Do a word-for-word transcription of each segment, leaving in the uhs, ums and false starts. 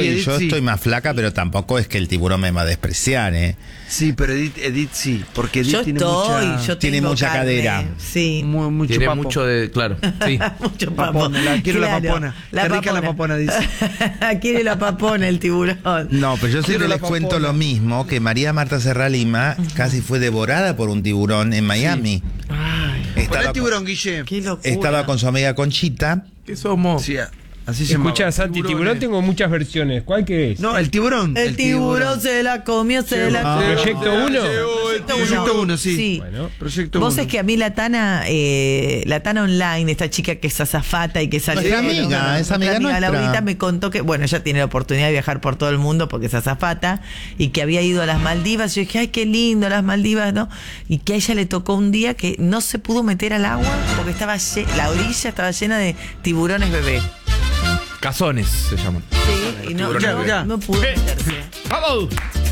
sí, y Edith, yo sí. estoy más flaca, pero tampoco es que el tiburón me va a despreciar, ¿eh? Sí, pero Edith, Edith sí, porque Edith Yo tiene estoy, mucha... yo tiene tengo mucha carne, cadera. Sí. Muy, mucho Tiene papo. mucho de. Claro, sí. Mucho papo. Papona, la- quiero la Claro, papona. Qué rica la papona, dice. Quiere la papona el tiburón. No, pero yo siempre Quiero la les cuento papona. lo mismo, que María Marta Serra Lima casi fue devorada por un tiburón en Miami. Ay, ¿Cuál es Estaba, el tiburón, Guille? qué locura. estaba con su amiga Conchita. ¿Qué somos? Sí, así se llama. Escucha, Santi, tiburón tengo muchas versiones. ¿Cuál que es? No, el tiburón. El tiburón se la comió, se la Ah. comió. ¿Proyecto uno? Proyecto uno, sí. Bueno. Proyecto Vos uno. es que a mí la Tana, eh, la Tana Online, esta chica que es azafata y que sale. Es amiga, es amiga nuestra. Laurita me contó que, bueno, ella tiene la oportunidad de viajar por todo el mundo porque es azafata y que había ido a las Maldivas. Yo dije, ay, qué lindo las Maldivas, ¿no? Y que a ella le tocó un día que no se pudo meter al agua porque estaba lle- la orilla estaba llena de tiburones bebé. Cazones se llaman. Sí, y no, Tiburones no, bebé. no, no pudo meterse. ¡Vamos!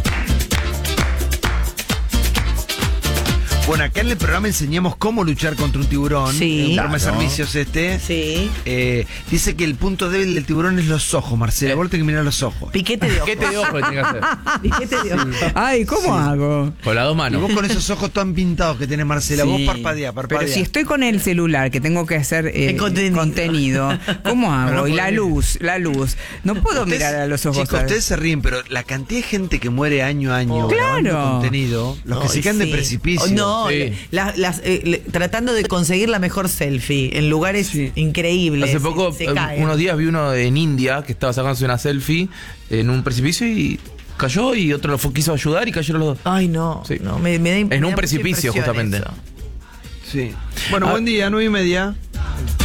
Bueno, acá en el programa enseñamos cómo luchar contra un tiburón. Sí. En un programa de Claro. servicios este. Sí. Eh, dice que el punto débil del tiburón es los ojos, Marcela. Vos tenés que mirar los ojos. Piquete de ojo. ¿Qué te de ojo que tiene que hacer? Piquete de ojo. Ay, ¿cómo hago? Con las dos Y manos. vos con esos ojos tan pintados que tenés, Marcela, vos Sí. parpadea, parpadea. Pero si estoy con el celular, que tengo que hacer eh, El contenido. contenido. ¿Cómo hago? No, no y la podés. luz, la luz. No puedo Ustedes- mirar a los ojos. Chicos, ¿sabes? ustedes se ríen, pero la cantidad de gente que muere año a año Oh. grabando Claro. contenido, los que Ay, se caen de sí. precipicio. Oh, no, Sí. la- las, eh, le- tratando de conseguir la mejor selfie en lugares Sí. increíbles. Hace poco, se eh, caen. unos días vi uno en India que estaba sacándose una selfie en un precipicio y cayó y otro lo fue- quiso ayudar y cayeron los dos. Ay, no, Sí. no me, me da, me En da un mucha precipicio, impresión justamente. eso. Sí. Bueno, Ah. buen día, nueve y media.